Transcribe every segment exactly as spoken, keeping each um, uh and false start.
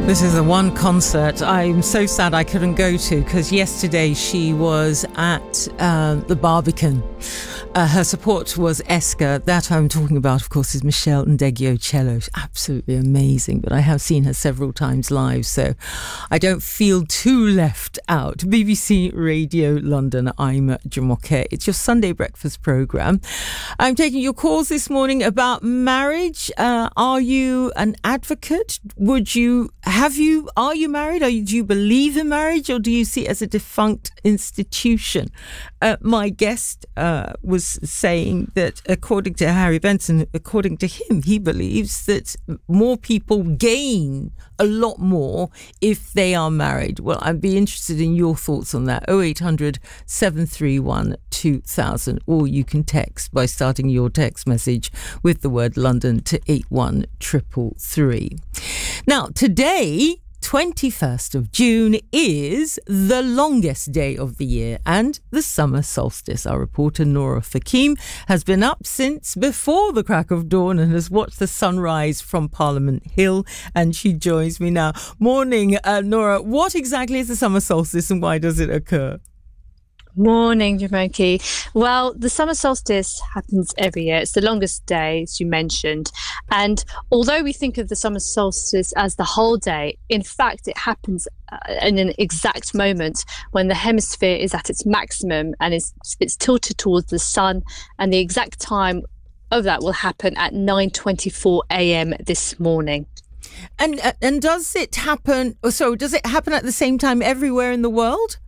This is the one concert I'm so sad I couldn't go to because yesterday she was at uh, the Barbican. Uh, her support was Eska. That I'm talking about, of course, is Michelle Ndegeocello. She's absolutely amazing, but I have seen her several times live, so I don't feel too left out. B B C Radio London, I'm Jumoke. It's your Sunday breakfast programme. I'm taking your calls this morning about marriage. Uh, are you an advocate? Would you, have you, are you married? Are you, do you believe in marriage, or do you see it as a defunct institution? Uh, my guest uh, was saying that according to Harry Benson, according to him, he believes that more people gain a lot more if they are married. Well, I'd be interested in your thoughts on that. oh eight hundred, seven three one, two thousand, or you can text by starting your text message with the word London to eight one three three three. Now, today, twenty-first of June, is the longest day of the year and the summer solstice. Our reporter Nora Fakim has been up since before the crack of dawn and has watched the sunrise from Parliament Hill, and she joins me now. Morning, uh, Nora. What exactly is the summer solstice and why does it occur? Morning, Jumoke. Well, the summer solstice happens every year. It's the longest day, as you mentioned. And although we think of the summer solstice as the whole day, in fact, it happens uh, in an exact moment when the hemisphere is at its maximum and it's, it's tilted towards the sun. And the exact time of that will happen at nine twenty-four a.m. this morning. And uh, and does it happen, so does it happen at the same time everywhere in the world?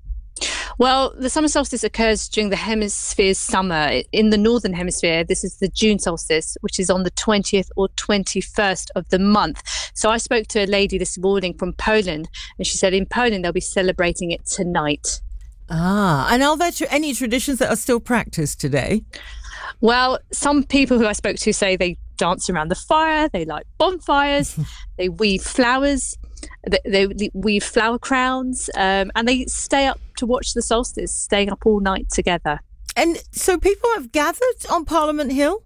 Well, the summer solstice occurs during the hemisphere's summer. In the northern hemisphere, this is the June solstice, which is on the twentieth or twenty-first of the month. So I spoke to a lady this morning from Poland, and she said in Poland they'll be celebrating it tonight. Ah, and are there any traditions that are still practiced today? Well, some people who I spoke to say they dance around the fire, they light bonfires, they weave flowers. They, they weave flower crowns, um, and they stay up to watch the solstice, staying up all night together. And so people have gathered on Parliament Hill?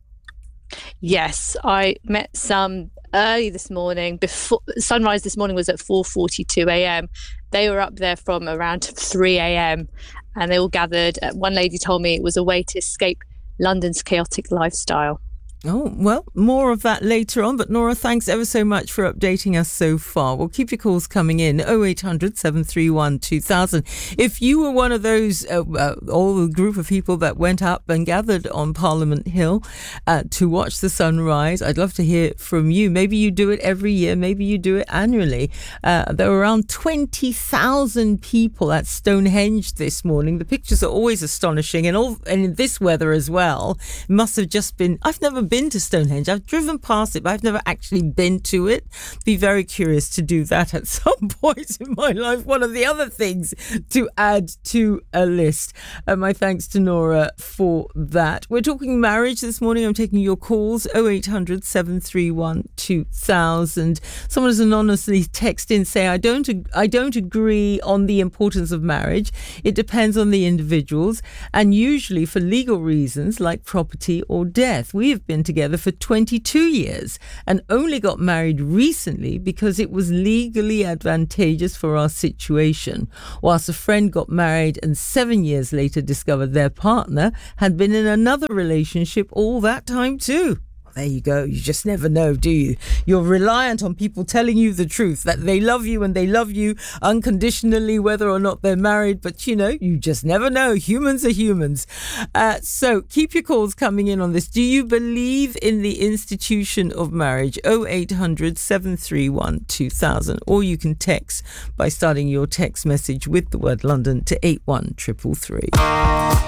Yes, I met some early this morning. Before sunrise this morning was at four forty-two a.m. They were up there from around three a.m. and they all gathered. One lady told me it was a way to escape London's chaotic lifestyle. Oh, well, more of that later on. But Nora, thanks ever so much for updating us so far. We'll keep your calls coming in. oh eight hundred, seven three one, two thousand. If you were one of those, uh, uh, all the group of people that went up and gathered on Parliament Hill uh, to watch the sunrise, I'd love to hear from you. Maybe you do it every year. Maybe you do it annually. Uh, there were around twenty thousand people at Stonehenge this morning. The pictures are always astonishing. And, all, and in this weather as well, it must have just been, I've never been been to Stonehenge. I've driven past it, but I've never actually been to it. Be very curious to do that at some point in my life. One of the other things to add to a list. And my thanks to Nora for that. We're talking marriage this morning. I'm taking your calls. oh eight hundred, seven three one, two thousand. Someone has anonymously texted in saying, I don't, ag- I don't agree on the importance of marriage. It depends on the individuals and usually for legal reasons like property or death. We have been together for twenty-two years and only got married recently because it was legally advantageous for our situation, whilst a friend got married and seven years later discovered their partner had been in another relationship all that time too. There you go. You just never know, do you? You're reliant on people telling you the truth, that they love you and they love you unconditionally, whether or not they're married. But, you know, you just never know. Humans are humans. Uh, so keep your calls coming in on this. Do you believe in the institution of marriage? oh eight hundred, seven three one, two thousand. Or you can text by starting your text message with the word London to eight one three three three.